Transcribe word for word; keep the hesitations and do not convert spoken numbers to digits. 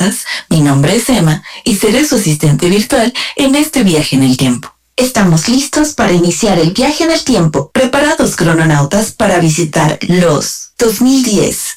Mi nombre es Emma y seré su asistente virtual en este viaje en el tiempo. Estamos listos para iniciar el viaje en el tiempo. Preparados, crononautas, para visitar los dos mil diez,